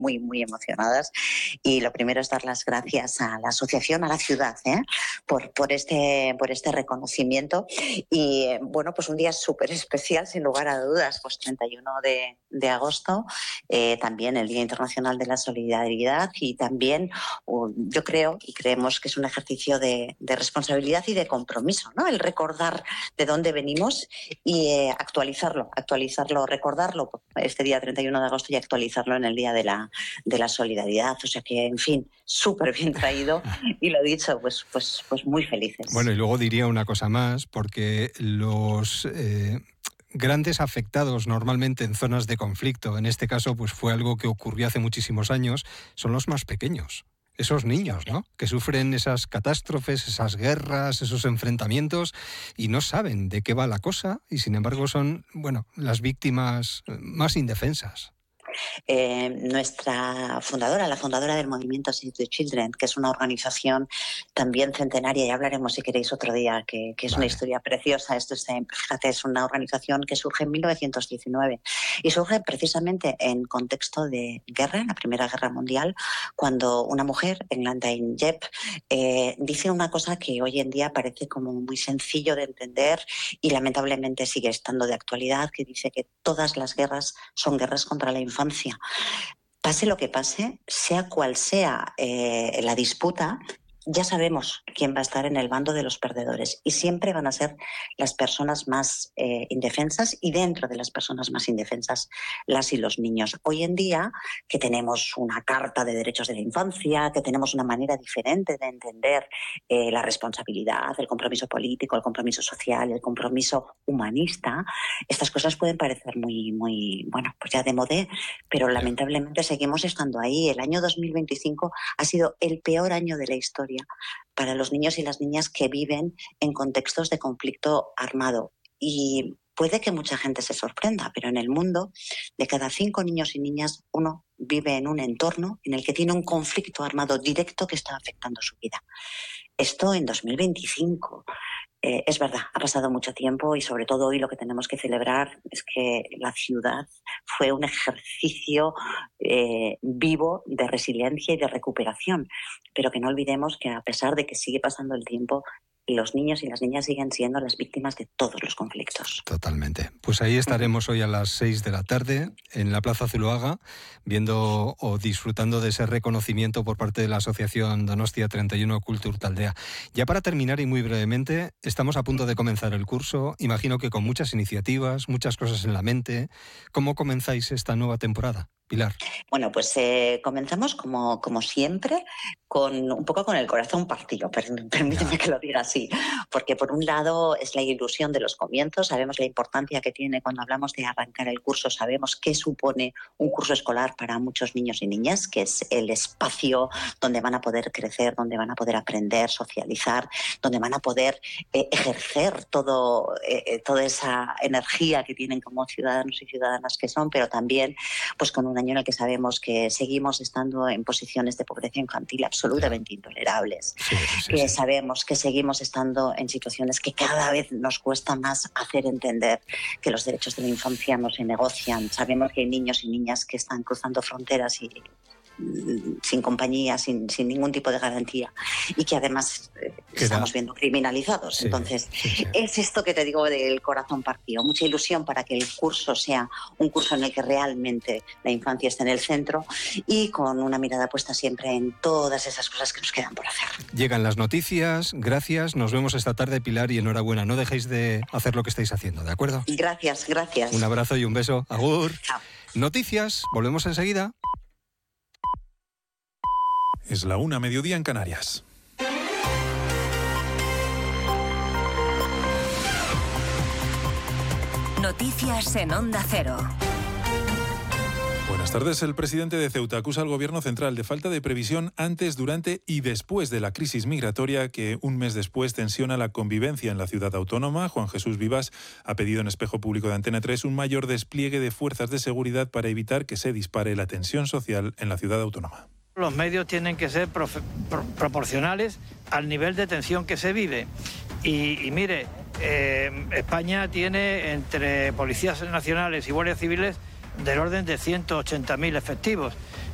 muy, muy emocionadas. Y lo primero es dar las gracias a la asociación, a la ciudad, por este reconocimiento. Y bueno, pues un día súper especial, sin lugar a dudas, pues 31 de agosto, también el Día Internacional de la Solidaridad, y también yo creo y creemos que es un ejercicio de responsabilidad y de compromiso, ¿no? El recordar de dónde venimos y actualizarlo, recordarlo este día 31 de agosto y actualizarlo en el Día de la Solidaridad. O sea que, en fin, súper bien traído y lo dicho, pues muy felices. Bueno, y luego diría una cosa más, porque los grandes afectados normalmente en zonas de conflicto, en este caso pues fue algo que ocurrió hace muchísimos años, son los más pequeños. Esos niños, ¿no?, que sufren esas catástrofes, esas guerras, esos enfrentamientos y no saben de qué va la cosa y sin embargo son, bueno, las víctimas más indefensas. Nuestra fundadora, la fundadora del movimiento Save the Children, que es una organización también centenaria, y hablaremos si queréis otro día, que es una historia preciosa. Fíjate, es una organización que surge en 1919 y surge precisamente en contexto de guerra, en la Primera Guerra Mundial, cuando una mujer, Englandine Jebb, dice una cosa que hoy en día parece como muy sencillo de entender y lamentablemente sigue estando de actualidad, que dice que todas las guerras son guerras contra la infancia. Pase lo que pase, sea cual sea la disputa, ya sabemos quién va a estar en el bando de los perdedores y siempre van a ser las personas más indefensas, y dentro de las personas más indefensas, las y los niños. Hoy en día, que tenemos una Carta de Derechos de la Infancia, que tenemos una manera diferente de entender la responsabilidad, el compromiso político, el compromiso social, el compromiso humanista, estas cosas pueden parecer muy, muy, bueno, pues ya de modé, pero lamentablemente seguimos estando ahí. El año 2025 ha sido el peor año de la historia para los niños y las niñas que viven en contextos de conflicto armado. Y puede que mucha gente se sorprenda, pero en el mundo, de cada 5 niños y niñas, 1 vive en un entorno en el que tiene un conflicto armado directo que está afectando su vida. Esto en 2025. Es verdad, ha pasado mucho tiempo y sobre todo hoy lo que tenemos que celebrar es que la ciudad fue un ejercicio vivo de resiliencia y de recuperación, pero que no olvidemos que a pesar de que sigue pasando el tiempo, los niños y las niñas siguen siendo las víctimas de todos los conflictos. Totalmente. Pues ahí estaremos hoy a las 6 de la tarde en la Plaza Zuloaga, viendo o disfrutando de ese reconocimiento por parte de la Asociación Donostia 31 Kultur Taldea. Ya para terminar y muy brevemente, estamos a punto de comenzar el curso, imagino que con muchas iniciativas, muchas cosas en la mente. ¿Cómo comenzáis esta nueva temporada, Pilar? Bueno, pues comenzamos como siempre, un poco con el corazón partido, permíteme que lo diga así, porque por un lado es la ilusión de los comienzos, sabemos la importancia que tiene cuando hablamos de arrancar el curso, sabemos qué supone un curso escolar para muchos niños y niñas, que es el espacio donde van a poder crecer, donde van a poder aprender, socializar, donde van a poder ejercer toda esa energía que tienen como ciudadanos y ciudadanas que son, pero también pues con un año en el que sabemos que seguimos estando en posiciones de pobreza infantil absolutamente intolerables, que sabemos que seguimos estando en situaciones que cada vez nos cuesta más hacer entender que los derechos de la infancia no se negocian. Sabemos que hay niños y niñas que están cruzando fronteras y sin compañía, sin ningún tipo de garantía, y que además estamos viendo criminalizados. Entonces, es esto que te digo del corazón partido. Mucha ilusión para que el curso sea un curso en el que realmente la infancia esté en el centro y con una mirada puesta siempre en todas esas cosas que nos quedan por hacer. Llegan las noticias, gracias, nos vemos esta tarde, Pilar, y enhorabuena. No dejéis de hacer lo que estáis haciendo, ¿de acuerdo? Gracias. Un abrazo y un beso. Agur. Chao. Noticias, volvemos enseguida. Es la 1:00 mediodía en Canarias. Noticias en Onda Cero. Buenas tardes. El presidente de Ceuta acusa al gobierno central de falta de previsión antes, durante y después de la crisis migratoria que un mes después tensiona la convivencia en la ciudad autónoma. Juan Jesús Vivas ha pedido en Espejo Público de Antena 3 un mayor despliegue de fuerzas de seguridad para evitar que se dispare la tensión social en la ciudad autónoma. Los medios tienen que ser proporcionales al nivel de tensión que se vive. Y mire, España tiene entre policías nacionales y guardias civiles del orden de 180.000 efectivos.